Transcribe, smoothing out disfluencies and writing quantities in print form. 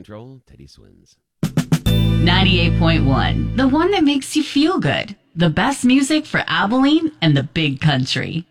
control, Teddy Swims. 98.1, the one that makes you feel good. The best music for Abilene and the big country.